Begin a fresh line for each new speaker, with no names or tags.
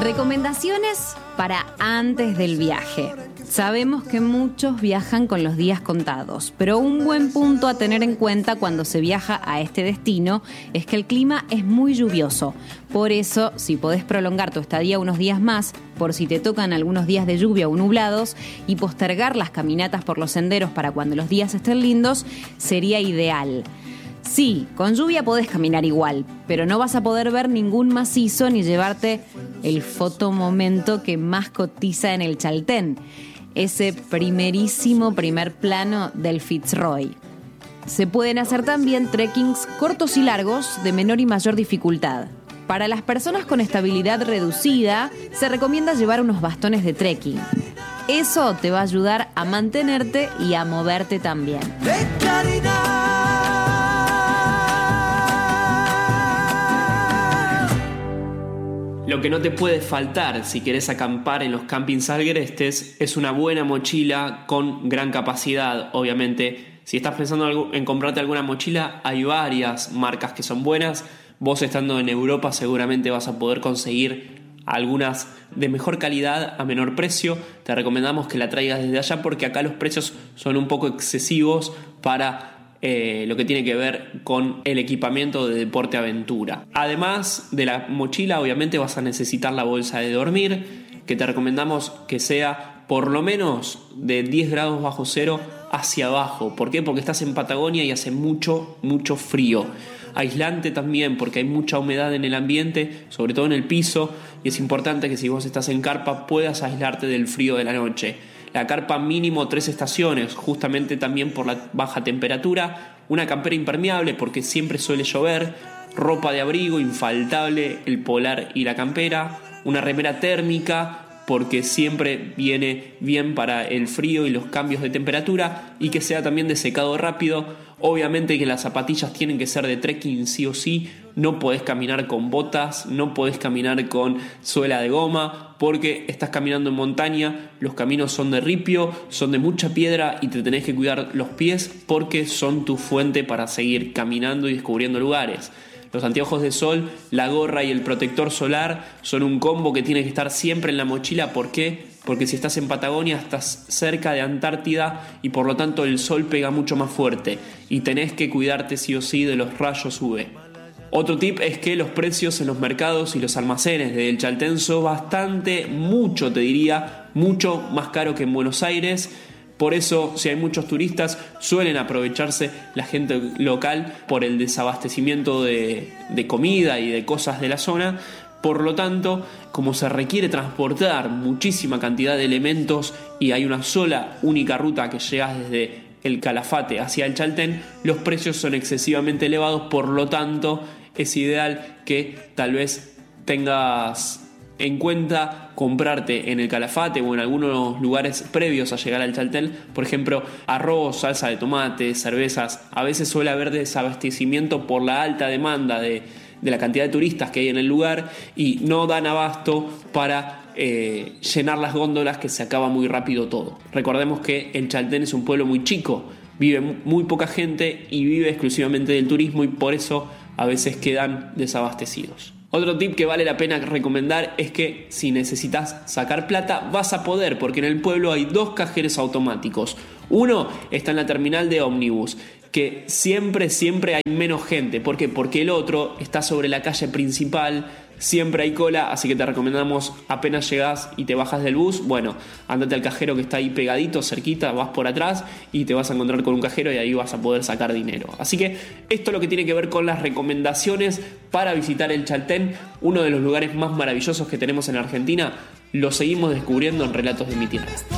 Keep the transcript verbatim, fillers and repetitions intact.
Recomendaciones para antes del viaje. Sabemos que muchos viajan con los días contados, pero un buen punto a tener en cuenta cuando se viaja a este destino es que el clima es muy lluvioso. Por eso, si podés prolongar tu estadía unos días más, por si te tocan algunos días de lluvia o nublados, y postergar las caminatas por los senderos para cuando los días estén lindos, sería ideal. Sí, con lluvia podés caminar igual, pero no vas a poder ver ningún macizo ni llevarte el fotomomento que más cotiza en el Chaltén, ese primerísimo primer plano del Fitzroy. Se pueden hacer también trekkings cortos y largos de menor y mayor dificultad. Para las personas con estabilidad reducida, se recomienda llevar unos bastones de trekking. Eso te va a ayudar a mantenerte y a moverte también.
Lo que no te puede faltar si querés acampar en los campings agrestes es una buena mochila con gran capacidad. Obviamente, si estás pensando en comprarte alguna mochila, hay varias marcas que son buenas. Vos estando en Europa seguramente vas a poder conseguir algunas de mejor calidad a menor precio. Te recomendamos que la traigas desde allá porque acá los precios son un poco excesivos para Eh, lo que tiene que ver con el equipamiento de deporte aventura. Además de la mochila, obviamente vas a necesitar la bolsa de dormir, que te recomendamos que sea por lo menos de diez grados bajo cero hacia abajo. ¿Por qué? Porque estás en Patagonia y hace mucho, mucho frío. Aislante también porque hay mucha humedad en el ambiente, sobre todo en el piso, y es importante que si vos estás en carpa puedas aislarte del frío de la noche. La carpa mínimo tres estaciones, justamente también por la baja temperatura, una campera impermeable porque siempre suele llover, ropa de abrigo, infaltable el polar y la campera, una remera térmica porque siempre viene bien para el frío y los cambios de temperatura y que sea también de secado rápido. Obviamente que las zapatillas tienen que ser de trekking sí o sí, no podés caminar con botas, no podés caminar con suela de goma porque estás caminando en montaña, los caminos son de ripio, son de mucha piedra y te tenés que cuidar los pies porque son tu fuente para seguir caminando y descubriendo lugares. Los anteojos de sol, la gorra y el protector solar son un combo que tiene que estar siempre en la mochila. ¿Por qué? Porque si estás en Patagonia estás cerca de Antártida y por lo tanto el sol pega mucho más fuerte y tenés que cuidarte sí o sí de los rayos U V. Otro tip es que los precios en los mercados y los almacenes del Chaltén son bastante, mucho te diría, mucho más caro que en Buenos Aires. Por eso, si hay muchos turistas, suelen aprovecharse la gente local por el desabastecimiento de, de comida y de cosas de la zona. Por lo tanto, como se requiere transportar muchísima cantidad de elementos y hay una sola, única ruta que llegas desde el Calafate hacia el Chaltén, los precios son excesivamente elevados. Por lo tanto, es ideal que tal vez tengas en cuenta comprarte en el Calafate o en algunos lugares previos a llegar al Chaltén, por ejemplo, arroz, salsa de tomate, cervezas. A veces suele haber desabastecimiento por la alta demanda de, de la cantidad de turistas que hay en el lugar y no dan abasto para eh, llenar las góndolas, que se acaba muy rápido todo. Recordemos que el Chaltén es un pueblo muy chico, vive muy poca gente y vive exclusivamente del turismo y por eso a veces quedan desabastecidos. Otro tip que vale la pena recomendar es que si necesitas sacar plata vas a poder, porque en el pueblo hay dos cajeros automáticos. Uno está en la terminal de ómnibus, que siempre, siempre hay menos gente. ¿Por qué? Porque el otro está sobre la calle principal, siempre hay cola, así que te recomendamos apenas llegás y te bajas del bus, bueno, andate al cajero que está ahí pegadito, cerquita, vas por atrás y te vas a encontrar con un cajero y ahí vas a poder sacar dinero. Así que esto es lo que tiene que ver con las recomendaciones para visitar el Chaltén, uno de los lugares más maravillosos que tenemos en Argentina. Lo seguimos descubriendo en Relatos de mi Tierra.